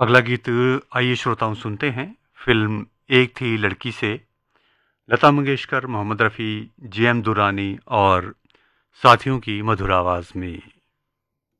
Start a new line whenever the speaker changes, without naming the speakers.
अगला गीत आइए श्रोताओं सुनते हैं। फिल्म एक थी लड़की से लता मंगेशकर, मोहम्मद रफ़ी, जी एम दुरानी और साथियों की मधुर आवाज़ में।